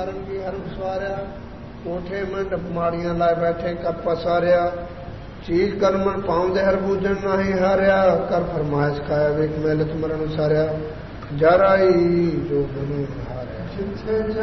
कारण की हर स्वार्या कोठे मंडप माड़ियां लाए बैठे कर पसारिया चीज कर मन पाऊं दे हर बूझन नाही हारिया कर फरमाइश खाया वेक मेलत मरण सारिया जराई जो बनो हारिया